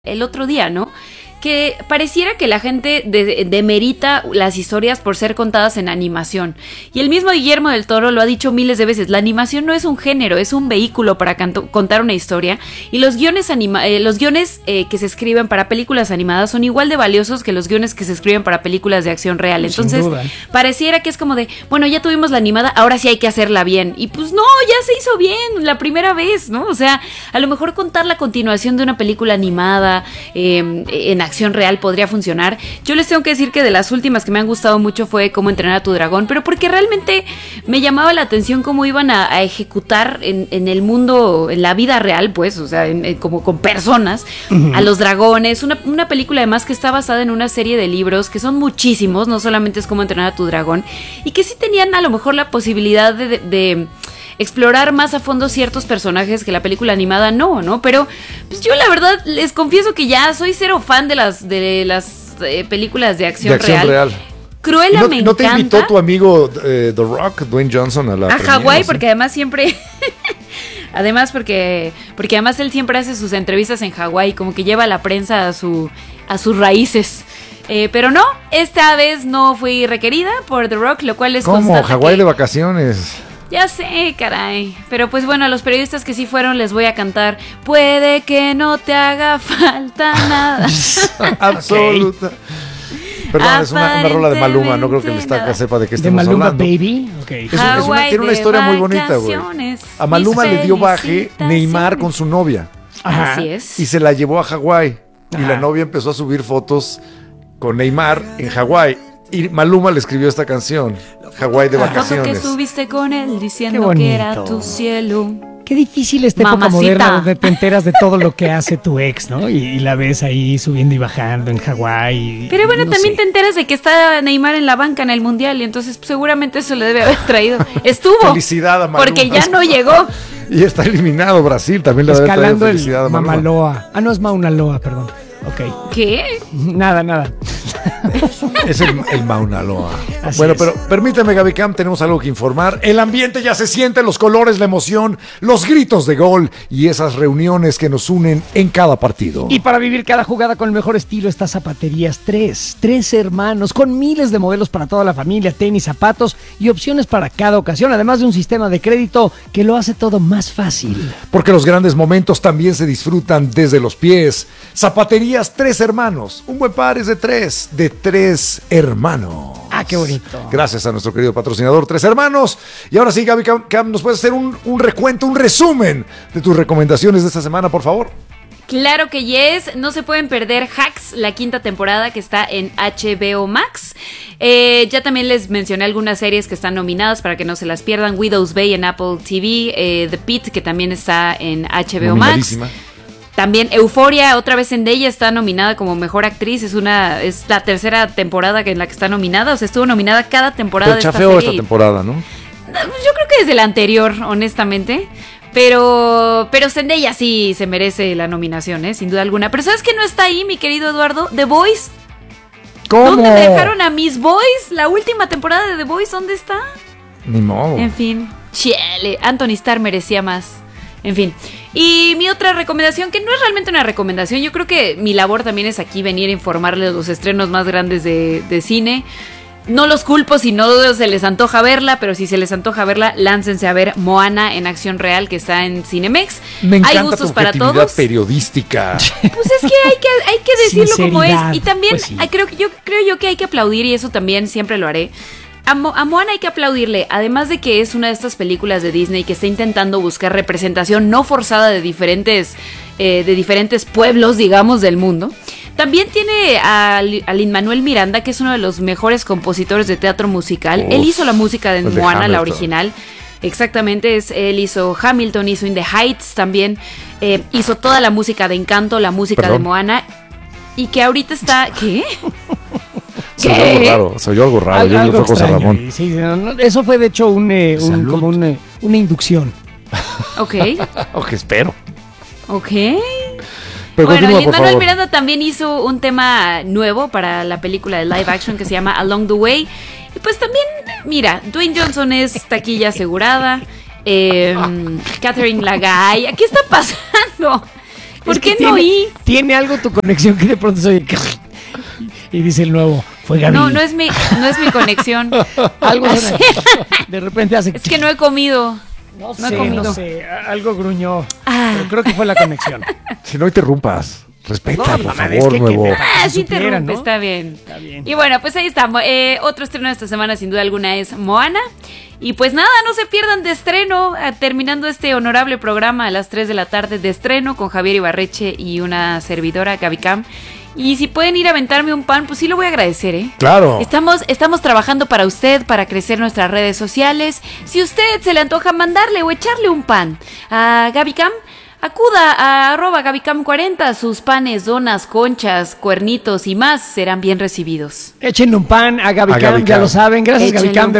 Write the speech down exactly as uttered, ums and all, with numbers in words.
el otro día, ¿no? Que pareciera que la gente de, demerita las historias por ser contadas en animación. Y el mismo Guillermo del Toro lo ha dicho miles de veces. La animación no es un género, es un vehículo para canto, contar una historia. Y los guiones, anima, eh, los guiones eh, que se escriben para películas animadas son igual de valiosos que los guiones que se escriben para películas de acción real. Entonces, pareciera que es como de, bueno, ya tuvimos la animada, ahora sí hay que hacerla bien. Y pues no, ya se hizo bien la primera vez, ¿no? O sea, a lo mejor contar la continuación de una película animada eh, en acción real podría funcionar. Yo les tengo que decir que de las últimas que me han gustado mucho fue Cómo entrenar a tu dragón, pero porque realmente me llamaba la atención cómo iban a, a ejecutar en, en el mundo, en la vida real, pues, o sea, en, en, como con personas, uh-huh. a los dragones. Una, una película además que está basada en una serie de libros que son muchísimos, no solamente es Cómo entrenar a tu dragón, y que sí tenían a lo mejor la posibilidad de, de, de explorar más a fondo ciertos personajes que la película animada no, ¿no? Pero pues yo la verdad les confieso que ya soy cero fan de las de las eh, películas de acción, de acción real. real. Cruella ¿No, me ¿No encanta. te invitó tu amigo eh, The Rock, Dwayne Johnson, a la a premiere, Hawái? ¿sí? Porque además siempre además porque porque además él siempre hace sus entrevistas en Hawái, como que lleva a la prensa a su a sus raíces. Eh, pero no, esta vez no fui requerida por The Rock, lo cual es ¿Cómo? Hawái que... de vacaciones. Ya sé, caray. Pero pues bueno, a los periodistas que sí fueron les voy a cantar Puede que no te haga falta nada. Absoluta. Perdón, es una, una rola de Maluma, no creo que el estaca sepa de qué estamos hablando. ¿De Maluma hablando. Baby? Okay. Es, un, es una, tiene una historia muy bonita, güey. A Maluma le dio baje Neymar con su novia. Ajá. Así es. Y se la llevó a Hawái. Y la novia empezó a subir fotos con Neymar en Hawái. Y Maluma le escribió esta canción, Hawái de vacaciones. La foto que subiste con él diciendo que era tu cielo. Qué difícil esta época moderna donde te enteras de todo lo que hace tu ex, ¿no? Y, y la ves ahí subiendo y bajando en Hawái. Pero bueno, no también sé. te enteras de que está Neymar en la banca en el Mundial y entonces pues, seguramente eso le debe haber traído. Estuvo. Felicidad a Maluma. Porque ya no llegó. Y está eliminado Brasil, también le debe haber traído felicidad a Maluma. Mamaloa. Ah, no, es Mauna Loa, perdón. Ok. ¿Qué? Nada, nada. Es el, el Mauna Loa. Así bueno, es. pero permíteme, Gaby Cam, tenemos algo que informar. El ambiente ya se siente, los colores, la emoción, los gritos de gol y esas reuniones que nos unen en cada partido. Y para vivir cada jugada con el mejor estilo está Zapaterías tres. Tres hermanos con miles de modelos para toda la familia, tenis, zapatos y opciones para cada ocasión, además de un sistema de crédito que lo hace todo más fácil. Porque los grandes momentos también se disfrutan desde los pies. Zapaterías Tres Hermanos. Un buen par es de tres, de tres hermanos. Ah, qué bonito. Gracias a nuestro querido patrocinador Tres Hermanos. Y ahora sí, Gaby Cam, Cam, ¿nos puedes hacer un, un recuento, un resumen de tus recomendaciones de esta semana, por favor? Claro que yes, no se pueden perder Hacks, la quinta temporada que está en H B O Max. Eh, ya también les mencioné algunas series que están nominadas para que no se las pierdan. Widow's Bay en Apple T V, eh, The Pitt, que también está en H B O Max. También Euphoria, otra vez Zendaya está nominada como mejor actriz. Es una es la tercera temporada en la que está nominada. O sea, estuvo nominada cada temporada. Pero de esta chafeó serie. esta temporada, ¿no? Yo creo que desde la anterior, honestamente. Pero, pero Zendaya sí se merece la nominación, ¿eh? Sin duda alguna. Pero ¿sabes qué no está ahí, mi querido Eduardo? The Voice. ¿Cómo? ¿Dónde me dejaron a Miss Boys? La última temporada de The Voice, ¿dónde está? Ni modo. En fin, chale, Anthony Starr merecía más. En fin, y mi otra recomendación, que no es realmente una recomendación, yo creo que mi labor también es aquí venir a informarles los estrenos más grandes de, de cine. No los culpo si no se les antoja verla, pero si se les antoja verla, láncense a ver Moana en acción real, que está en Cinemex. Me encanta hay gustos tu para objetividad todos. periodística. Pues es que hay que, hay que decirlo como es. Y también pues sí. creo, yo creo yo que hay que aplaudir, y eso también siempre lo haré. A, Mo- a Moana hay que aplaudirle, además de que es una de estas películas de Disney que está intentando buscar representación no forzada de diferentes, eh, de diferentes pueblos, digamos, del mundo. También tiene a, a Lin-Manuel Miranda, que es uno de los mejores compositores de teatro musical. Uf, él hizo la música de Moana, la original. Exactamente, es, él hizo Hamilton, hizo In the Heights también. Eh, hizo toda la música de Encanto, la música ¿Perdón? de Moana. Y que ahorita está... ¿Qué? Soy yo algo raro, soy yo algo raro. Al, yo algo fue José extraño, Ramón. sí, no, no, eso fue de hecho un, eh, un, como un, una inducción. Ok. Ok, espero. Ok. Pero bueno, continúa, Lin-Manuel Miranda también hizo un tema nuevo para la película de live action que se llama Along the Way. Y pues también, mira, Dwayne Johnson es taquilla asegurada. Eh, Catherine Lagay. ¿Qué está pasando? ¿Por Es que qué no tiene, oí? Tiene algo tu conexión que de pronto se oye. Y dice el nuevo, fue Gaby. No, no es mi, no es mi conexión. Algo suena. De repente hace. Es que no he comido. No no he sé, comido. no sé. Algo gruñó. Ah. Pero creo que fue la conexión. Si no interrumpas. Respeta, No, por mamá, favor, es que- que nuevo. te- Ah, si sí supiera, interrumpe, ¿no? está bien. Está bien. Y bueno, pues ahí estamos. Eh, otro estreno de esta semana, sin duda alguna, es Moana. Y pues nada, no se pierdan de estreno, eh, terminando este honorable programa a las tres de la tarde de estreno con Javier Ibarreche y una servidora, Gaby Cam. Y si pueden ir a aventarme un pan, pues sí lo voy a agradecer, ¿eh? Claro. Estamos, estamos trabajando para usted, para crecer nuestras redes sociales. Si usted se le antoja mandarle o echarle un pan a Gaby Cam, acuda a arroba Gabicam cuarenta, sus panes, donas, conchas, cuernitos y más serán bien recibidos. Échenle un pan a Gaby A Cam, Gaby ya Cam. lo saben. Gracias, Gaby Échenle Cam, un de